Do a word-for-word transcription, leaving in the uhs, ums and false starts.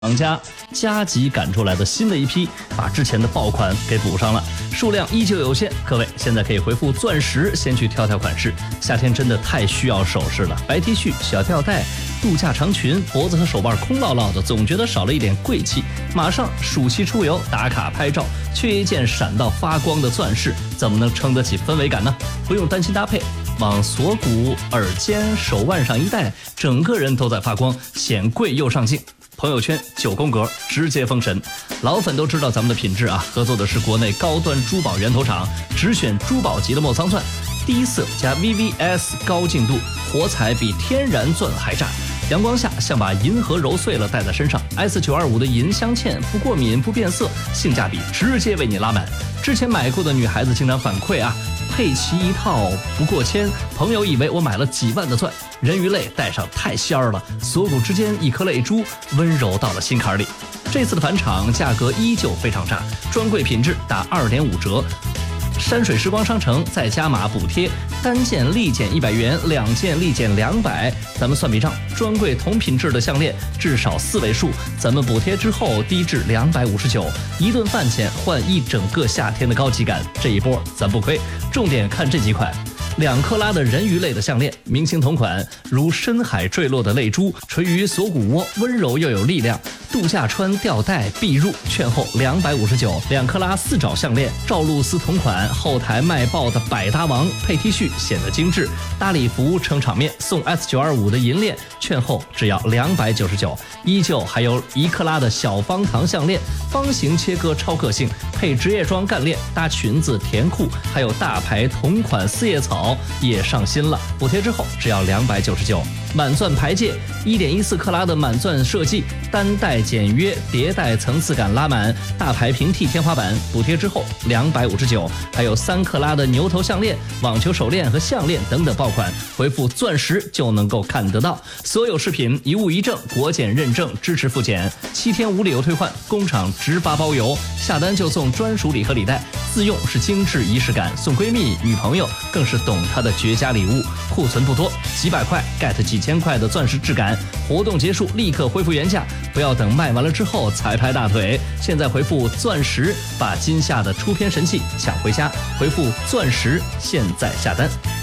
厂家加急赶出来的新的一批，把之前的爆款给补上了，数量依旧有限。各位现在可以回复钻石，先去挑挑款式。夏天真的太需要首饰了，白 T 恤、小吊带、度假长裙，脖子和手腕空落落的，总觉得少了一点贵气。马上暑期出游打卡拍照，缺一件闪到发光的钻饰，怎么能撑得起氛围感呢？不用担心搭配。往锁骨、耳尖、手腕上一戴，整个人都在发光，显贵又上镜。朋友圈九宫格直接封神，老粉都知道咱们的品质啊！合作的是国内高端珠宝源头厂，只选珠宝级的莫桑钻，低色加 V V S 高净度，火彩比天然钻还炸。阳光下像把银河揉碎了戴在身上。S 九二五的银镶嵌不过敏不变色，性价比直接为你拉满。之前买过的女孩子经常反馈啊，配齐一套不过千，朋友以为我买了几万的钻，人鱼泪戴上太仙儿了，锁骨之间一颗泪珠，温柔到了心坎里。这次的返场价格依旧非常炸，专柜品质打二点五折。山水时光商城再加码补贴，单件立减一百元，两件立减两百。咱们算笔账，专柜同品质的项链至少四位数，咱们补贴之后低至两百五十九，一顿饭钱换一整个夏天的高级感，这一波咱不亏。重点看这几款。两克拉的人鱼类的项链，明星同款，如深海坠落的泪珠，垂于锁骨窝，温柔又有力量。度假穿吊带必入，券后两百五十九。两克拉四爪项链，赵露思同款，后台卖爆的百搭王，配 T 恤显得精致。搭礼服撑场面，送 S 九二五的银链，券后只要两百九十九。依旧还有一克拉的小方糖项链，方形切割超个性，配职业装干链，搭裙子甜裤，还有大牌同款四叶草也上新了，补贴之后只要两百九十九。满钻牌戒，一点一四克拉的满钻设计，单带简约，叠带层次感拉满，大牌平替天花板，补贴之后两百五十九。还有三克拉的牛头项链、网球手链和项链等等爆款，回复钻石就能够看得到。所有饰品一物一证，国检认证，支持复检，七天无理由退换，工厂直发包邮，下单就送专属礼盒礼袋，自用是精致仪式感，送闺蜜女朋友更是懂她的绝佳礼物。库存不多，几百块 get 几千块的钻石质感，活动结束立刻恢复原价，不要等卖完了之后才拍大腿。现在回复钻石，把今夏的出片神器抢回家，回复钻石，现在下单。